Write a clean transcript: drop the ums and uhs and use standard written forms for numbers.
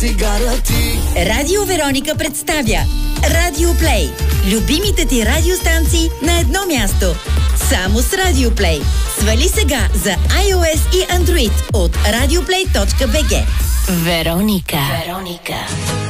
цигара ти. Радио Вероника представя Радио Плей. Любимите ти радиостанции на едно място. Само с Радио Плей. Свали сега за iOS и Android от radioplay.bg. Вероника.